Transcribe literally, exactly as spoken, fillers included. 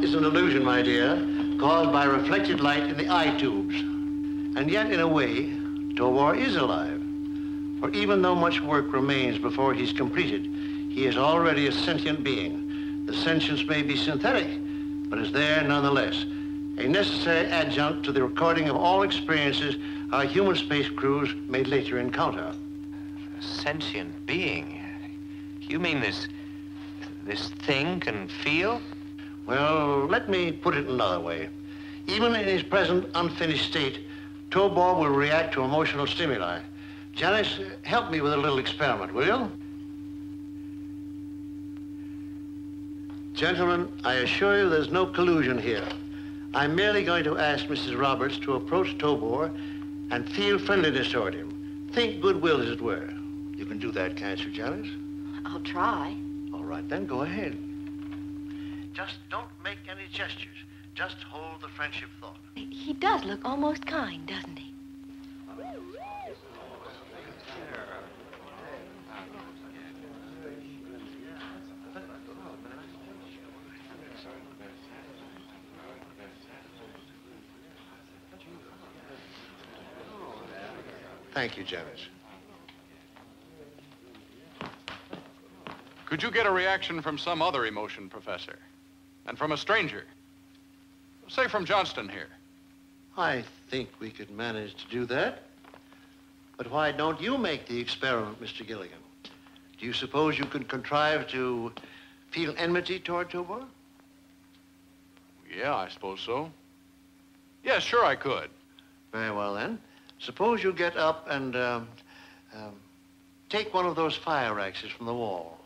is an illusion, my dear, caused by reflected light in the eye tubes. And yet, in a way, Tobor is alive. For even though much work remains before he's completed, he is already a sentient being. The sentience may be synthetic, but is there nonetheless. A necessary adjunct to the recording of all experiences our human space crews may later encounter. A sentient being? You mean this, this thing can feel? Well, let me put it another way. Even in his present unfinished state, Tobor will react to emotional stimuli. Janice, help me with a little experiment, will you? Gentlemen, I assure you there's no collusion here. I'm merely going to ask Missus Roberts to approach Tobor and feel friendliness toward him. Think goodwill, as it were. You can do that, can't you, Janice? I'll try. All right, then, go ahead. Just don't make any gestures. Just hold the friendship thought. He does look almost kind, doesn't he? Thank you, Janice. Could you get a reaction from some other emotion, Professor? And from a stranger? Say from Johnston here. I think we could manage to do that. But why don't you make the experiment, Mister Gilligan? Do you suppose you could contrive to feel enmity toward Tobor? Yeah, I suppose so. Yes, sure I could. Very well, then. Suppose you get up and um, um, take one of those fire axes from the wall.